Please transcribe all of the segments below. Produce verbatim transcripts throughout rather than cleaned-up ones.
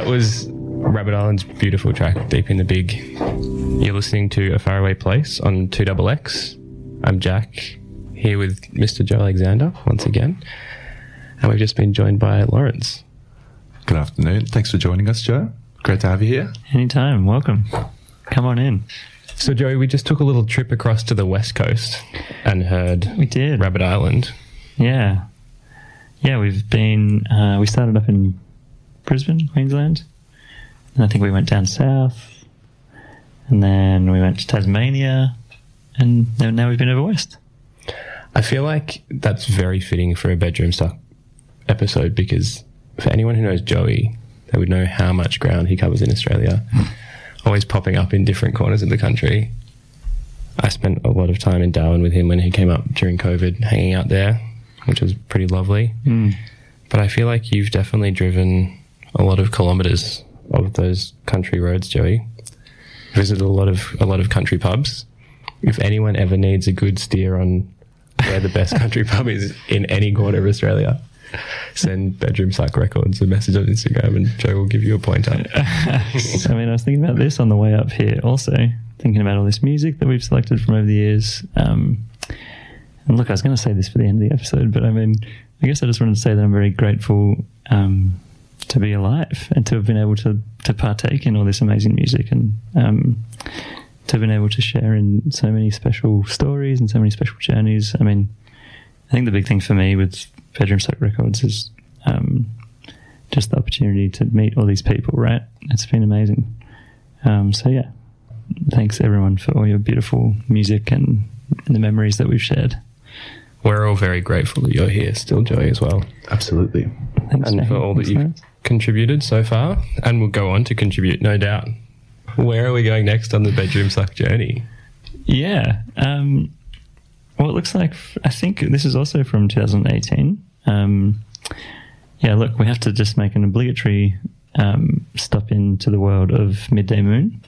was Rabbit Island's beautiful track, Deep in the Big. You're listening to A Faraway Place on two X X. I'm Jack, here with Mister Joe Alexander once again. And we've just been joined by Lawrence. Good afternoon. Thanks for joining us, Joe. Great to have you here. Anytime. Welcome. Come on in. So, Joey, we just took a little trip across to the West Coast and heard we did. Rabbit Island. Yeah. Yeah, we've been... Uh, we started up in Brisbane, Queensland. And I think we went down south. And then we went to Tasmania. And now we've been over west. I feel like that's very fitting for a Bedroom Suck episode because for anyone who knows Joey, they would know how much ground he covers in Australia. Always popping up in different corners of the country. I spent a lot of time in Darwin with him when he came up during COVID, hanging out there, which was pretty lovely. Mm. But I feel like you've definitely driven a lot of kilometres of those country roads, Joey. Visited a lot of a lot of country pubs. If anyone ever needs a good steer on where the best country pub is in any corner of Australia, send Bedroom Suck Records a message on Instagram and Joe will give you a pointer. I mean, I was thinking about this on the way up here also, thinking about all this music that we've selected from over the years. Um, and look, I was going to say this for the end of the episode, but I mean, I guess I just wanted to say that I'm very grateful um, to be alive and to have been able to, to partake in all this amazing music and um, to have been able to share in so many special stories and so many special journeys. I mean, I think the big thing for me with Bedroom Suck Records is um, just the opportunity to meet all these people, right? It's been amazing. Um, so, yeah, thanks everyone for all your beautiful music and, and the memories that we've shared. We're all very grateful that you're here still, Joey, as well. Absolutely. Thanks, and Jay. for all that Thanks, you've man. contributed so far and will go on to contribute, no doubt. Where are we going next on the Bedroom Suck journey? Yeah. Um, well, it looks like, I think this is also from two thousand eighteen. Um, yeah, look, we have to just make an obligatory um, stop into the world of Midday Moon.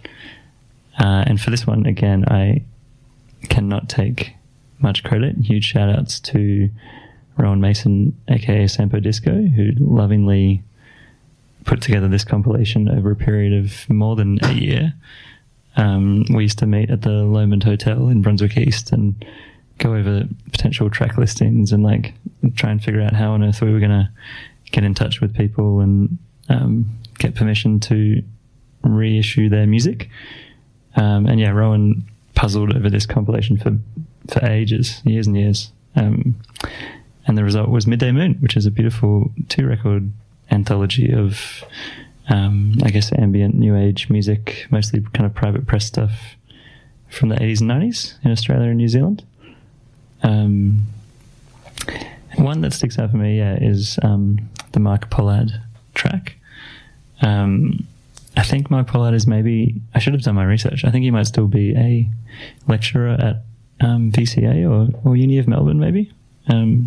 Uh, and for this one, again, I cannot take much credit. Huge shout outs to Rowan Mason, aka Sampo Disco, who lovingly put together this compilation over a period of more than a year. Um, we used to meet at the Lomond Hotel in Brunswick East and go over potential track listings and like try and figure out how on earth we were going to get in touch with people and um, get permission to reissue their music. Um, and yeah, Rowan puzzled over this compilation for, for ages, years and years. Um, and the result was Midday Moon, which is a beautiful two-record anthology of, um, I guess, ambient new age music, mostly kind of private press stuff from the eighties and nineties in Australia and New Zealand. Um, one that sticks out for me, yeah, is um, the Mark Pollard track. Um, I think Mark Pollard is maybe, I should have done my research. I think he might still be a lecturer at um, V C A or, or Uni of Melbourne, maybe. Um,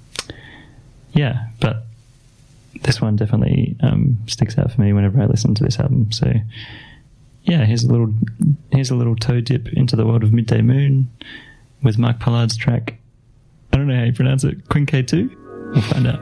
yeah, but this one definitely um, sticks out for me whenever I listen to this album. So, yeah, here's a little here's a little toe dip into the world of Midday Moon with Mark Pollard's track. I don't know how you pronounce it. Quin K two? We'll find out.